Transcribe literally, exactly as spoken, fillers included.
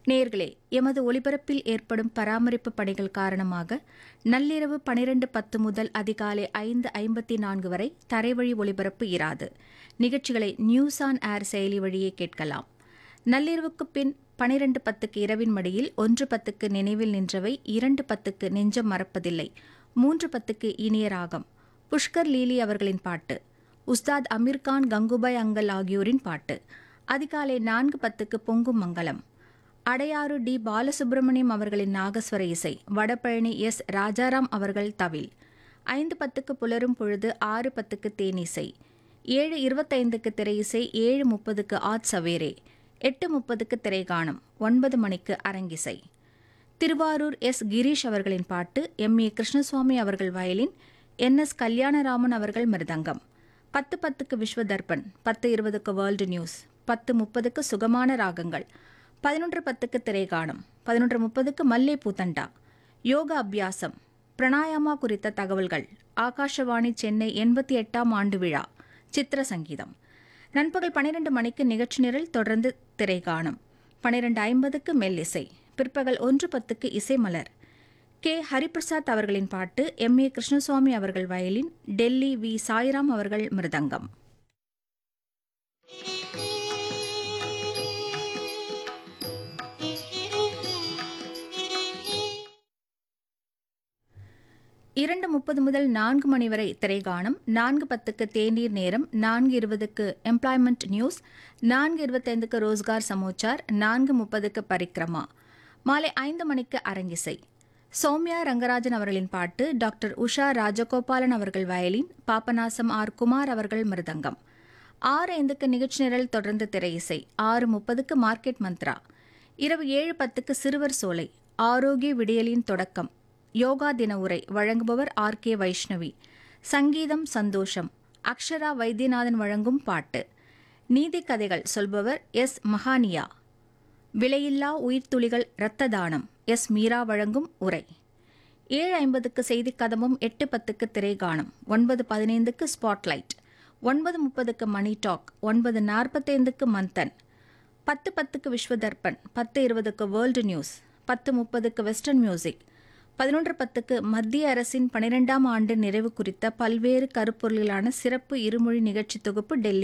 நேயர்களே, எமது ஒலிபரப்பில் ஏற்படும் பராமரிப்பு பணிகள் காரணமாக நள்ளிரவு பனிரெண்டு பத்து முதல் அதிகாலை ஐந்து ஐம்பத்தி நான்கு வரை தரைவழி ஒலிபரப்பு இராது. நிகழ்ச்சிகளை நியூஸ் ஆன் ஏர் செயலி வழியே கேட்கலாம். நள்ளிரவுக்கு பின் பனிரெண்டு பத்துக்கு இரவின் மடியில், ஒன்று பத்துக்கு நினைவில் நின்றவை, இரண்டு பத்துக்கு நெஞ்சம் மறப்பதில்லை, மூன்று பத்துக்கு இனிய ராகம், புஷ்கர் லீலி அவர்களின் பாட்டு, உஸ்தாத் அமீர்கான் கங்குபாய் அங்கல் ஆகியோரின் பாட்டு. அதிகாலை நான்கு பத்துக்கு பொங்கும் மங்கலம், அடையாறு டி பாலசுப்ரமணியம் அவர்களின் நாகஸ்வர இசை, வடபழனி எஸ் ராஜாராம் அவர்கள் தவில். ஐந்து பத்துக்கு புலரும் பொழுது, ஆறு பத்துக்கு தேனிசை, ஏழு இருபத்தைந்துக்கு திரையிசை, ஏழு முப்பதுக்கு ஆத் சவேரே, எட்டு முப்பதுக்கு திரைகானம், ஒன்பது மணிக்கு அரங்கிசை. திருவாரூர் எஸ் கிரீஷ் அவர்களின் பாட்டு, எம் ஏ கிருஷ்ணசுவாமி அவர்கள் வயலின், என் எஸ் கல்யாணராமன் அவர்கள் மிருதங்கம். பத்து பத்துக்கு விஸ்வதர்பன், பத்து இருபதுக்கு வேர்ல்டு நியூஸ், பத்து முப்பதுக்கு சுகமான ராகங்கள், பதினொன்று பத்துக்கு திரைகானம், பதினொன்று முப்பதுக்கு மல்லே பூத்தண்டா, யோகா அபியாசம், பிரணாயாமா குறித்த தகவல்கள், ஆகாஷவாணி சென்னை எண்பத்தி எட்டாம் ஆண்டு விழா, சித்திர சங்கீதம். நண்பகல் பனிரெண்டு மணிக்கு நிகழ்ச்சி நிரல், தொடர்ந்து திரைகானம், பனிரெண்டு ஐம்பதுக்கு மெல்லிசை, பிற்பகல் ஒன்று பத்துக்கு இசைமலர், கே ஹரிபிரசாத் அவர்களின் பாட்டு, எம் ஏ கிருஷ்ணசுவாமி அவர்கள் வயலின், டெல்லி வி சாய்ராம் அவர்கள் மிருதங்கம். இரண்டு முப்பது முதல் நான்கு மணி வரை திரைகானம், நான்கு பத்துக்கு தேநீர் நேரம், நான்கு இருபதுக்கு எம்ப்ளாய்மெண்ட் நியூஸ், நான்கு இருபத்தைந்துக்கு ரோஸ்கார் சமோச்சார், நான்கு முப்பதுக்கு பரிக்ரமா. மாலை ஐந்து மணிக்கு அரங்கிசை, சௌமியா ரங்கராஜன் அவர்களின் பாட்டு, டாக்டர் உஷா ராஜகோபாலன் அவர்கள் வயலின், பாபநாசம் ஆர் குமார் அவர்கள் மிருதங்கம். ஆறு ஐந்துக்கு நிகழ்ச்சி நிரல், தொடர்ந்து திரையிசை, ஆறு முப்பதுக்கு மார்க்கெட் மந்த்ரா. இரவு ஏழு பத்துக்கு சிறுவர் சோலை, ஆரோக்கிய விடியலின் தொடக்கம், யோகா தின உரை வழங்குபவர் ஆர் கே வைஷ்ணவி. சங்கீதம் சந்தோஷம், அக்ஷரா வைத்தியநாதன் வழங்கும் பாட்டு. நீதி கதைகள் சொல்பவர் எஸ் மகானியா. விலையில்லா உயிர்த்துளிகள் இரத்த தானம், எஸ் மீரா வழங்கும் உரை. ஏழு ஐம்பதுக்கு செய்தி கதமும், எட்டு பத்துக்கு திரைகானம், ஒன்பது பதினைந்துக்கு ஸ்பாட்லைட், ஒன்பது முப்பதுக்கு மணி டாக், ஒன்பது நாற்பத்தைந்துக்கு மந்தன், பத்து பத்துக்கு விஸ்வதர்பன், பத்து இருபதுக்கு வேர்ல்டு நியூஸ், பத்து முப்பதுக்கு வெஸ்டர்ன் மியூசிக், பதினொன்று பத்துக்கு மத்திய அரசின் பனிரெண்டாம் ஆண்டு நிறைவு குறித்த பல்வேறு கருப்பொருள்களான சிறப்பு இருமொழி நிகழ்ச்சி தொகுப்பு, டெல்லி